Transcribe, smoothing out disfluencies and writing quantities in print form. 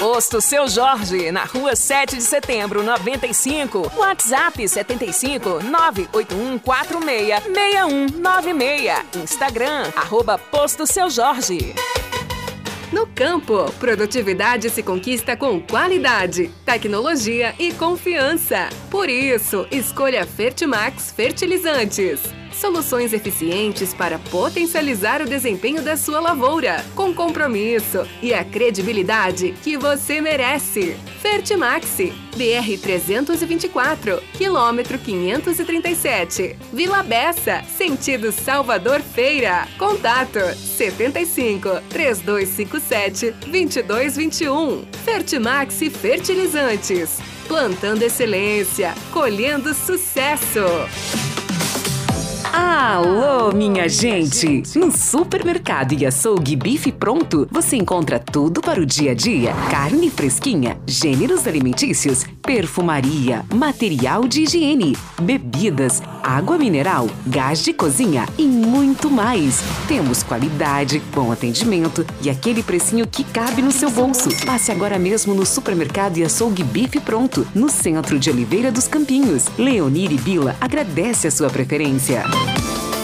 Posto Seu Jorge, na rua 7 de setembro, 95. WhatsApp 75 98146 6196. Instagram, @Posto Seu Jorge. No campo, produtividade se conquista com qualidade, tecnologia e confiança. Por isso, escolha Fertimax Fertilizantes. Soluções eficientes para potencializar o desempenho da sua lavoura, com compromisso e a credibilidade que você merece. Fertimax, BR 324, quilômetro 537, Vila Bessa, sentido Salvador Feira. Contato 75 3257 2221. Fertimax Fertilizantes. Plantando excelência, colhendo sucesso. Alô, minha gente! No Supermercado e Açougue Bife Pronto, você encontra tudo para o dia a dia. Carne fresquinha, gêneros alimentícios, perfumaria, material de higiene, bebidas, água mineral, gás de cozinha e muito mais. Temos qualidade, bom atendimento e aquele precinho que cabe no seu bolso. Passe agora mesmo no Supermercado e Açougue Bife Pronto, no centro de Oliveira dos Campinhos. Leonir e Bila agradece a sua preferência.